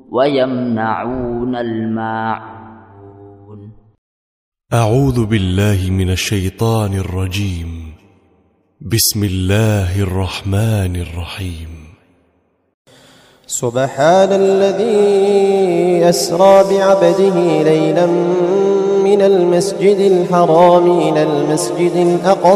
ويمنعون الماعون. أعوذ بالله من الشيطان الرجيم. بسم الله الرحمن الرحيم. سبحان الذي أسرى بعبده ليلا من المسجد الحرام إلى المسجد الأقصى